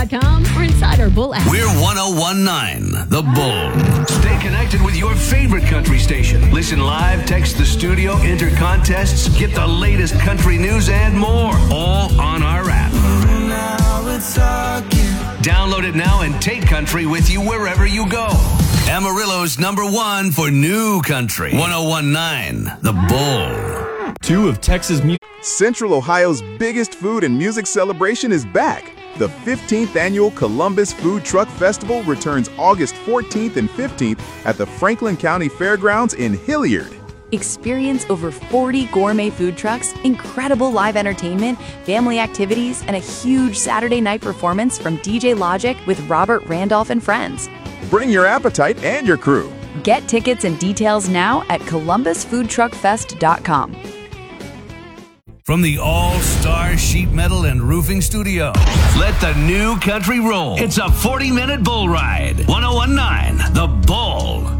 BullRider.com or inside our Bull app. We're 1019 The Bull. Stay connected with your favorite country station. Listen live, text the studio, enter contests, get the latest country news and more. All on our app. Download it now and take country with you wherever you go. Amarillo's #1 for new country. 1019 The Bull. Two of Texas music. Central Ohio's biggest food and music celebration is back. The 15th annual Columbus Food Truck Festival returns August 14th and 15th at the Franklin County Fairgrounds in Hilliard. Experience over 40 gourmet food trucks, incredible live entertainment, family activities, and a huge Saturday night performance from DJ Logic with Robert Randolph and friends. Bring your appetite and your crew. Get tickets and details now at columbusfoodtruckfest.com. From the All-Star Sheet Metal and Roofing Studio, let the new country roll. It's a 40-minute bull ride. 1019 The Bull.